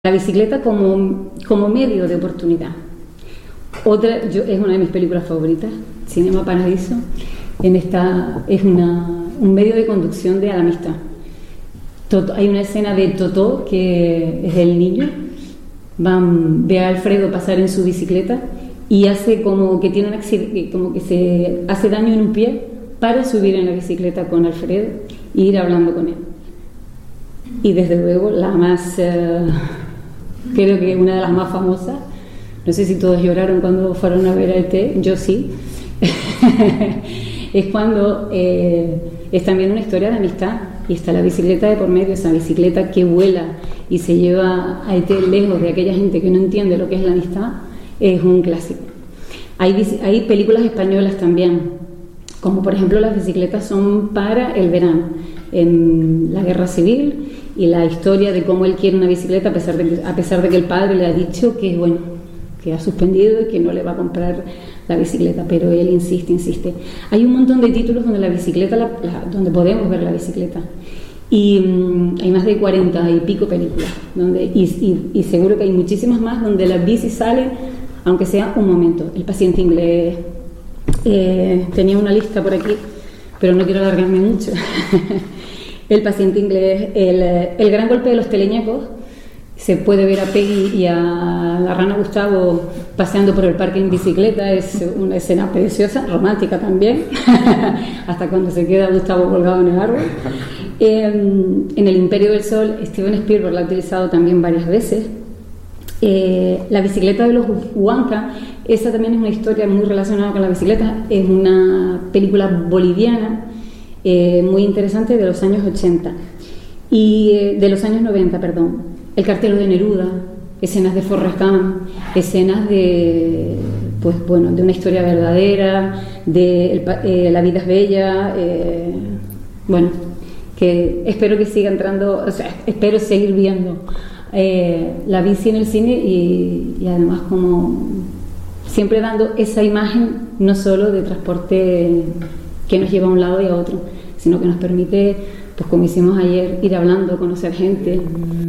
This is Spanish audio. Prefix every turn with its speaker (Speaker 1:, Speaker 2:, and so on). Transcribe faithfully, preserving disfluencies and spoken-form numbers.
Speaker 1: La bicicleta como, como medio de oportunidad. Otra, yo, es una de mis películas favoritas, Cinema Paradiso. En esta, es una, un medio de conducción de la amistad. Toto, hay una escena de Totó, que es el niño, van, ve a Alfredo pasar en su bicicleta y hace como que tiene un accidente, como que se hace daño en un pie para subir en la bicicleta con Alfredo e ir hablando con él. Y desde luego la más... Uh, creo que una de las más famosas, no sé si todos lloraron cuando fueron a ver a E T, yo sí, es cuando eh, es también una historia de amistad y está la bicicleta de por medio, esa bicicleta que vuela y se lleva a E T lejos de aquella gente que no entiende lo que es la amistad, es un clásico. Hay, hay películas españolas también, como por ejemplo Las bicicletas son para el verano, en la guerra civil, y la historia de cómo él quiere una bicicleta a pesar de que, a pesar de que el padre le ha dicho que bueno, que ha suspendido y que no le va a comprar la bicicleta, pero él insiste, insiste. Hay un montón de títulos donde la bicicleta, la, la, donde podemos ver la bicicleta, y um, hay más de cuarenta y pico películas, donde, y, y, y seguro que hay muchísimas más donde la bici sale, aunque sea un momento. El paciente inglés, eh, tenía una lista por aquí, pero no quiero alargarme mucho. El paciente inglés, el, el gran golpe de los teleñecos, se puede ver a Peggy y a la rana Gustavo paseando por el parque en bicicleta, es una escena preciosa, romántica también, hasta cuando se queda Gustavo colgado en el árbol. Eh, en El Imperio del Sol, Steven Spielberg la ha utilizado también varias veces. Eh, la bicicleta de los Huanca, esa también es una historia muy relacionada con la bicicleta, es una película boliviana, Eh, muy interesante, de los años ochenta y eh, de los años noventa, perdón. El cartero de Neruda, escenas de Forrest Gump, escenas de, pues bueno, de una historia verdadera, de el, eh, La vida es bella, eh, bueno, que espero que siga entrando, o sea, espero seguir viendo eh, la bici en el cine y, y además como siempre dando esa imagen no solo de transporte que nos lleva a un lado y a otro, sino que nos permite, pues como hicimos ayer, ir hablando, conocer gente.